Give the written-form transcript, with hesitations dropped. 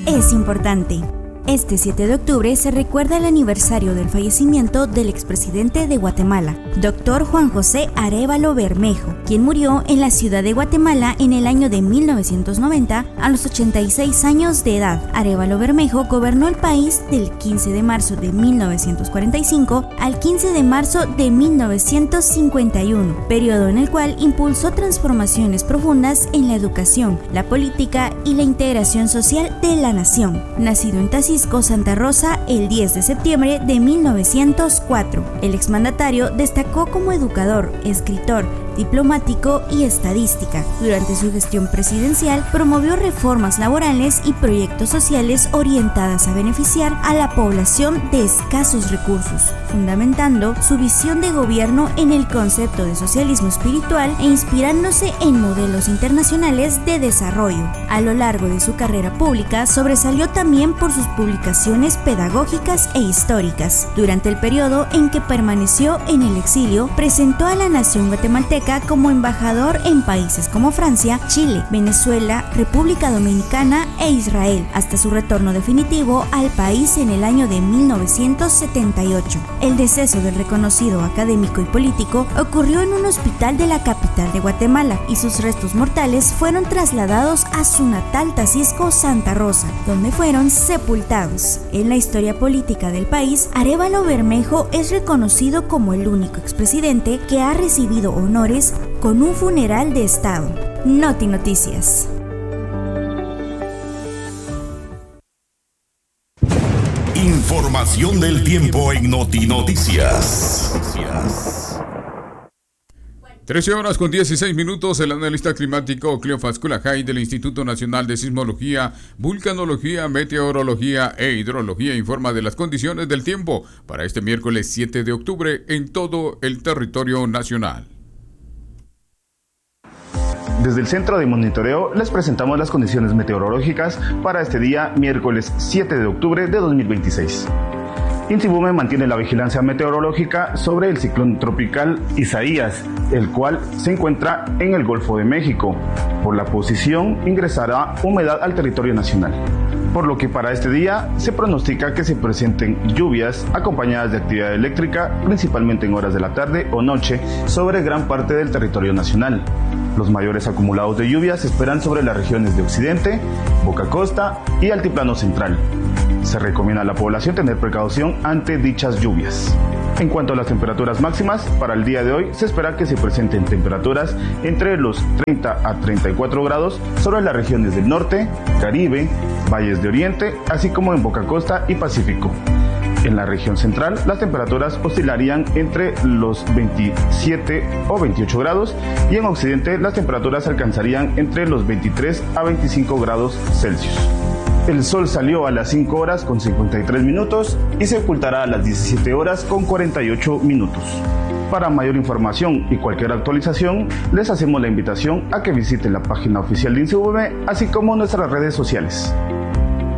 es importante. Este 7 de octubre se recuerda el aniversario del fallecimiento del expresidente de Guatemala, Dr. Juan José Arévalo Bermejo, quien murió en la ciudad de Guatemala en el año de 1990 a los 86 años de edad. Arévalo Bermejo gobernó el país del 15 de marzo de 1945 al 15 de marzo de 1951, periodo en el cual impulsó transformaciones profundas en la educación, la política y la integración social de la nación. Nacido en Tacisco, Santa Rosa, el 10 de septiembre de 1904. El exmandatario destacó como educador, escritor, diplomático y estadística. Durante su gestión presidencial, promovió reformas laborales y proyectos sociales orientadas a beneficiar a la población de escasos recursos, fundamentando su visión de gobierno en el concepto de socialismo espiritual e inspirándose en modelos internacionales de desarrollo. A lo largo de su carrera pública, sobresalió también por sus publicaciones pedagógicas e históricas. Durante el periodo en que permaneció en el exilio, presentó a la nación guatemalteca como embajador en países como Francia, Chile, Venezuela, República Dominicana e Israel, hasta su retorno definitivo al país en el año de 1978. El deceso del reconocido académico y político ocurrió en un hospital de la capital de Guatemala y sus restos mortales fueron trasladados a su natal Tacisco, Santa Rosa, donde fueron sepultados. En la historia política del país, Arévalo Bermejo es reconocido como el único expresidente que ha recibido honores con un funeral de Estado. Noti Noticias. Información del tiempo en Noti Noticias. 13 horas con 16 minutos. El analista climático Cleofás Culajay del Instituto Nacional de Sismología, Vulcanología, Meteorología e Hidrología informa de las condiciones del tiempo para este miércoles 7 de octubre en todo el territorio nacional. Desde el Centro de Monitoreo les presentamos las condiciones meteorológicas para este día, miércoles 7 de octubre de 2026. Insibume mantiene la vigilancia meteorológica sobre el ciclón tropical Isaías, el cual se encuentra en el Golfo de México. Por la posición ingresará humedad al territorio nacional, por lo que para este día se pronostica que se presenten lluvias acompañadas de actividad eléctrica, principalmente en horas de la tarde o noche, sobre gran parte del territorio nacional. Los mayores acumulados de lluvia se esperan sobre las regiones de Occidente, Boca Costa y Altiplano Central. Se recomienda a la población tener precaución ante dichas lluvias. En cuanto a las temperaturas máximas, para el día de hoy se espera que se presenten temperaturas entre los 30 a 34 grados sobre las regiones del norte, Caribe, valles de Oriente, así como en Boca Costa y Pacífico. En la región central, las temperaturas oscilarían entre los 27 o 28 grados y en Occidente las temperaturas alcanzarían entre los 23 a 25 grados Celsius. El sol salió a las 5 horas con 53 minutos y se ocultará a las 17 horas con 48 minutos. Para mayor información y cualquier actualización, les hacemos la invitación a que visiten la página oficial de Insibume, así como nuestras redes sociales.